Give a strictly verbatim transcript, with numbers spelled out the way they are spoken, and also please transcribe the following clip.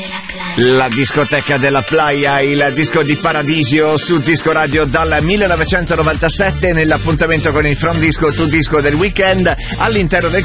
La discoteca della playa, il disco di Paradisio su Disco Radio dal millenovecentonovantasette, nell'appuntamento con il From Disco to Disco del weekend, all'interno del